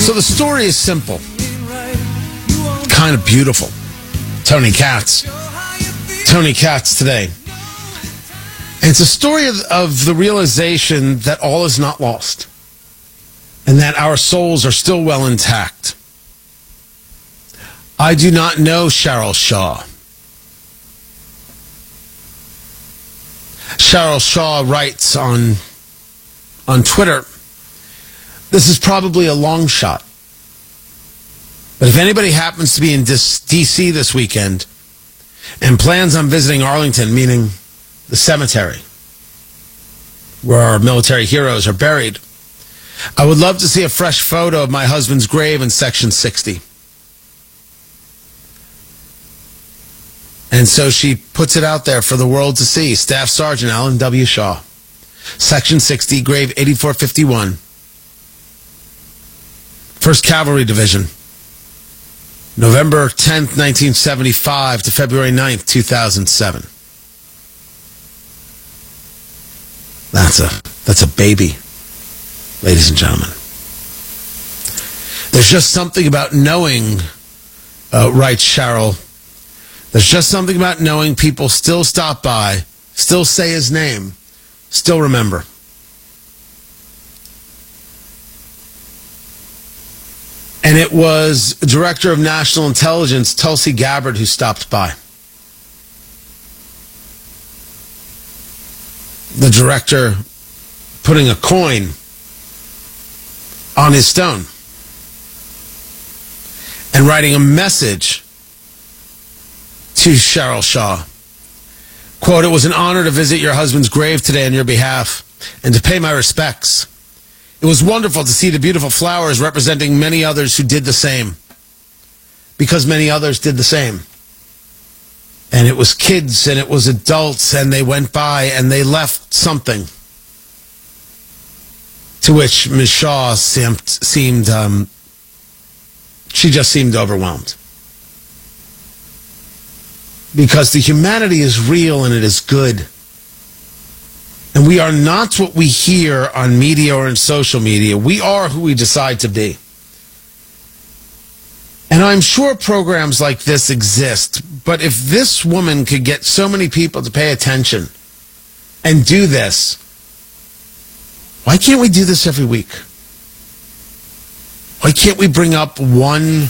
So the story is simple, kind of beautiful. Tony Katz today. It's a story of the realization that all is not lost and that our souls are still well intact. I do not know Cheryl Shaw. Cheryl Shaw writes on Twitter, this is probably a long shot. But if anybody happens to be in D.C. this weekend and plans on visiting Arlington, meaning the cemetery where our military heroes are buried, I would love to see a fresh photo of my husband's grave in Section 60. And so she puts it out there for the world to see. Staff Sergeant Alan W. Shaw, Section 60, grave 8451, 1st Cavalry Division, November 10th, 1975 to February 9th, 2007. That's a baby, ladies and gentlemen. There's just something about knowing, writes Cheryl, there's just something about knowing people still stop by, still say his name, still remember. And it was Director of National Intelligence, Tulsi Gabbard, who stopped by. The director putting a coin on his stone and writing a message to Cheryl Shaw. Quote, it was an honor to visit your husband's grave today on your behalf and to pay my respects. It was wonderful to see the beautiful flowers representing many others who did the same. Because many others did the same. And it was kids and it was adults and they went by and they left something. To which Ms. Shaw seemed overwhelmed. Because the humanity is real and it is good. And we are not what we hear on media or in social media. We are who we decide to be. And I'm sure programs like this exist, but if this woman could get so many people to pay attention and do this, why can't we do this every week? Why can't we bring up one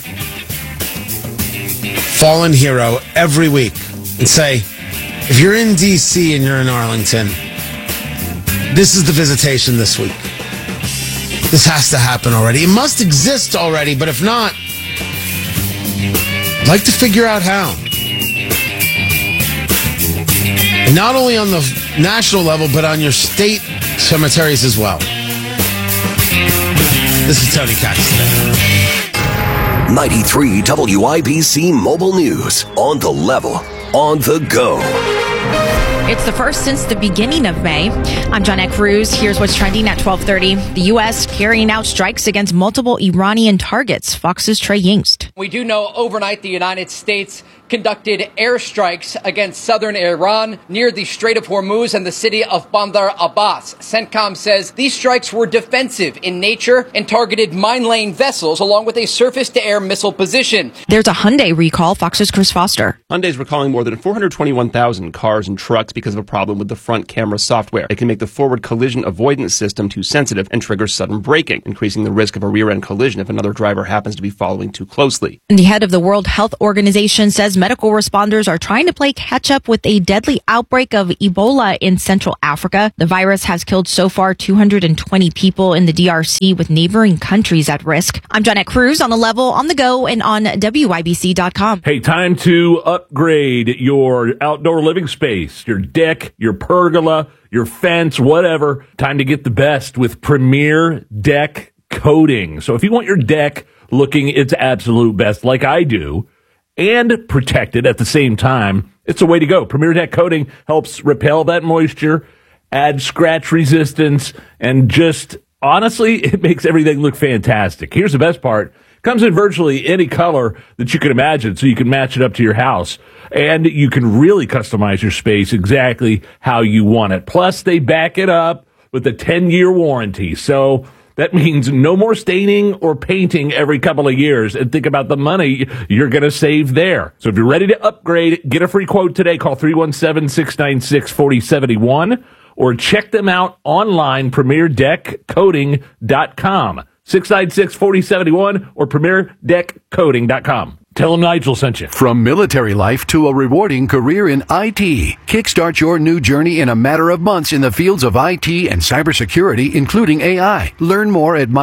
fallen hero every week and say, if you're in D.C. and you're in Arlington, this is the visitation this week. This has to happen already. It must exist already, but if not, I'd like to figure out how. And not only on the national level, but on your state cemeteries as well. This is Tony Katz today. 93 WIBC Mobile News. On the level. On the go. It's the first since the beginning of May. I'm Johnette Cruz. Here's what's trending at 12:30. The U.S. carrying out strikes against multiple Iranian targets. Fox's Trey Yingst. We do know overnight the United States conducted airstrikes against southern Iran near the Strait of Hormuz and the city of Bandar Abbas. CENTCOM says these strikes were defensive in nature and targeted mine-laying vessels along with a surface-to-air missile position. There's a Hyundai recall. Fox's Chris Foster. Hyundai's recalling more than 421,000 cars and trucks because of a problem with the front camera software. It can make the forward collision avoidance system too sensitive and trigger sudden braking, increasing the risk of a rear-end collision if another driver happens to be following too closely. And the head of the World Health Organization says medical responders are trying to play catch up with a deadly outbreak of Ebola in Central Africa. The virus has killed so far 220 people in the DRC, with neighboring countries at risk. I'm Johnette Cruz, on the level, on the go, and on WIBC.com. Hey, time to upgrade your outdoor living space, your deck, your pergola, your fence, whatever. Time to get the best with Premier Deck Coating. So if you want your deck looking its absolute best, like I do, and protected at the same time, it's a way to go. Premier Deck Coating helps repel that moisture, add scratch resistance, and just, honestly, it makes everything look fantastic. Here's the best part. Comes in virtually any color that you can imagine, so you can match it up to your house. And you can really customize your space exactly how you want it. Plus, they back it up with a 10-year warranty. So That means no more staining or painting every couple of years. And think about the money you're going to save there. So if you're ready to upgrade, get a free quote today. Call 317-696-4071 or check them out online, PremierDeckCoating.com. 696-4071 or PremierDeckCoating.com. Tell them Nigel sent you. From military life to a rewarding career in IT, kickstart your new journey in a matter of months in the fields of IT and cybersecurity, including AI. Learn more at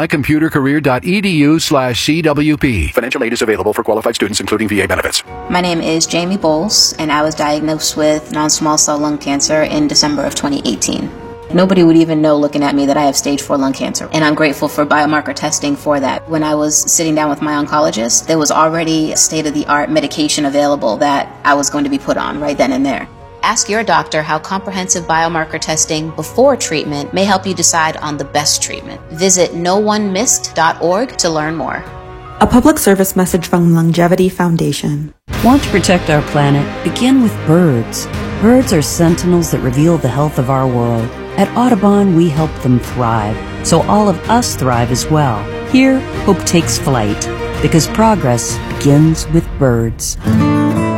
mycomputercareer.edu/CWP. Financial aid is available for qualified students, including VA benefits. My name is Jamie Bowles, and I was diagnosed with non-small cell lung cancer in December of 2018. Nobody would even know looking at me that I have stage 4 lung cancer, and I'm grateful for biomarker testing for that. When I was sitting down with my oncologist, there was already state-of-the-art medication available that I was going to be put on right then and there. Ask your doctor how comprehensive biomarker testing before treatment may help you decide on the best treatment. Visit NoOneMissed.org to learn more. A public service message from Longevity Foundation. Want to protect our planet? Begin with birds. Birds are sentinels that reveal the health of our world. At Audubon, we help them thrive, so all of us thrive as well. Here, hope takes flight, because progress begins with birds.